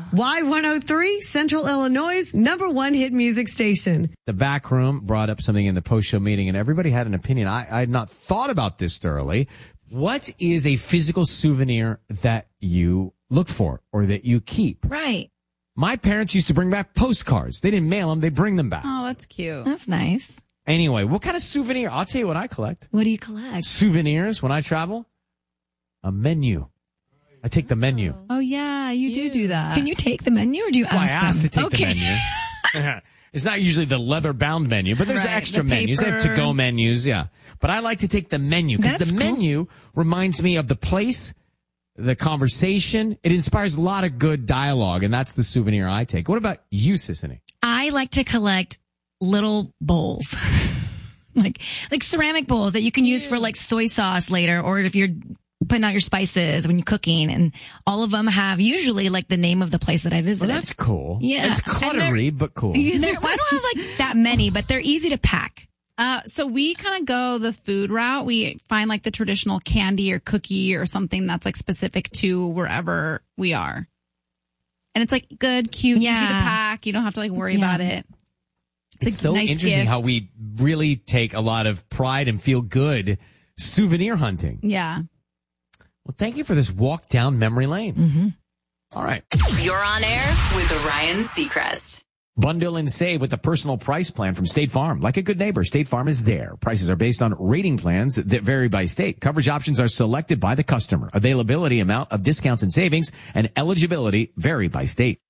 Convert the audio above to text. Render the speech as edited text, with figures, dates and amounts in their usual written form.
Y103, Central Illinois' #1 hit music station. The back room brought up something in the post-show meeting, and everybody had an opinion. I had not thought about this thoroughly. What is a physical souvenir that you look for or that you keep? Right. My parents used to bring back postcards. They didn't mail them. They bring them back. Oh, that's cute. That's nice. Anyway, what kind of souvenir? I'll tell you what I collect. What do you collect? Souvenirs when I travel? A menu. I take the menu. Oh, yeah, you do that. Can you take the menu or do you ask Well, I asked them? to take the menu. It's not usually the leather-bound menu, but there's Right, extra the menus. They have paper. to-go menus, yeah. But I like to take the menu because That's the cool. menu reminds me of the place, the conversation. It inspires a lot of good dialogue, and that's the souvenir I take. What about you, Sissany? I like to collect little bowls. like ceramic bowls that you can use for like soy sauce later, or if you're putting out your spices when you're cooking, and all of them have usually like the name of the place that I visited. Well, that's cool. Yeah. It's And cluttery, but cool. I don't have like that many, but they're easy to pack. So we kind of go the food route. We find like the traditional candy or cookie or something that's like specific to wherever we are. And it's like good, cute, easy to Yeah. pack. You don't have to like worry about it. It's so nice interesting gift. how we really take a lot of pride and feel good souvenir hunting. Yeah. Well, thank you for this walk down memory lane. Mm-hmm. All right. You're on air with Ryan Seacrest. Bundle and save with the personal price plan from State Farm. Like a good neighbor, State Farm is there. Prices are based on rating plans that vary by state. Coverage options are selected by the customer. Availability, amount of discounts and savings, and eligibility vary by state.